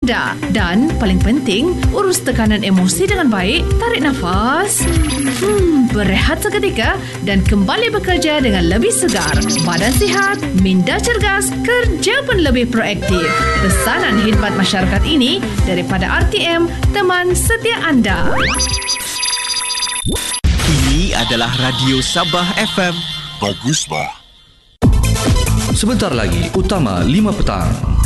anda. Dan paling penting, urus tekanan emosi dengan baik, tarik nafas, berehat seketika dan kembali bekerja dengan lebih segar. Badan sihat, minda cergas, kerja pun lebih proaktif. Pesanan khidmat masyarakat ini daripada RTM, teman setia anda. Ini adalah Radio Sabah FM. Bagus, bah. Sebentar lagi, Utama 5 petang.